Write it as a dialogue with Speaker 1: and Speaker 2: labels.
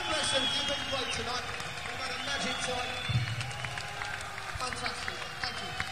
Speaker 1: bless them. You've been great tonight. We've had a magic time. Fantastic. Thank you.